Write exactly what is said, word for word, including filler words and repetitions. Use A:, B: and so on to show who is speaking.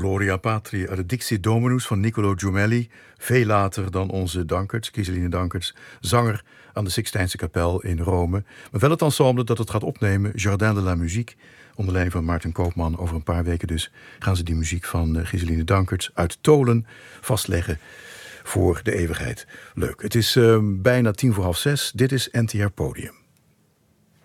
A: Gloria Patri uit de Dixie Dominus van Niccolo Jumeli. Veel later dan onze Dankerts, Kieseline Dankerts, zanger aan de Sixtijnse kapel in Rome. Maar wel het ensemble dat het gaat opnemen, Jardin de la Musique, onder leiding van Maarten Koopman. Over een paar weken dus gaan ze die muziek van uh, Kieseline Dankerts uit Tolen vastleggen voor de eeuwigheid. Leuk. Het is uh, bijna tien voor half zes. Dit is N T R Podium.